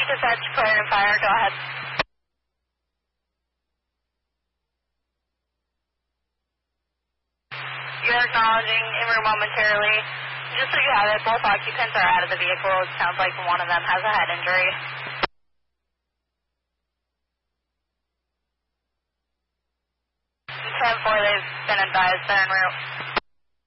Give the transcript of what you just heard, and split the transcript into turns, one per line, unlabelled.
dispatch, clear and fire, go ahead. You're acknowledging en route momentarily. Just so you have it, both occupants are out of the vehicle. It sounds like one of them has a head injury. 10-4, they've been advised they're en route.